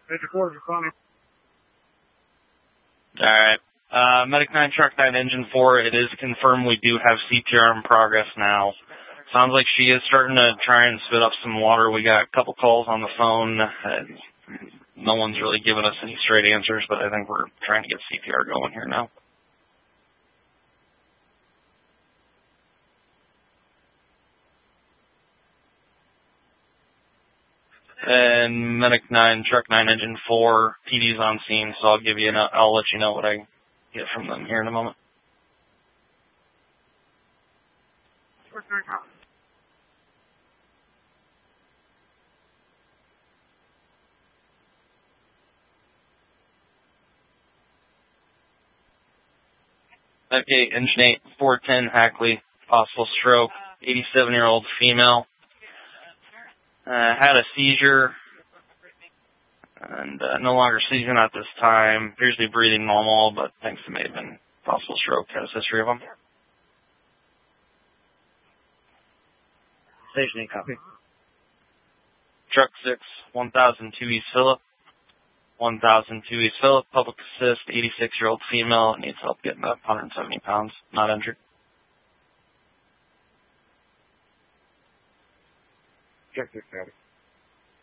Major 4, responding. Alright. Medic 9, Truck 9, Engine 4, it is confirmed we do have CPR in progress now. Sounds like she is starting to try and spit up some water. We got a couple calls on the phone. No one's really given us any straight answers, but I think we're trying to get CPR going here now. And Medic 9, Truck 9, Engine 4, PD's on scene, so I'll let you know what I get from them here in a moment. Okay, Engine 8, 410, Hackley, possible stroke, 87-year-old female. Had a seizure, and no longer seizing at this time. Appears to be breathing normal, but thinks it may have been possible stroke. Has a history of them. Station 8, copy. Truck 6, 1002 East Phillip. 1002 East Phillip, public assist, 86-year-old female, needs help getting up, 170 pounds, not injured. Check 6, copy.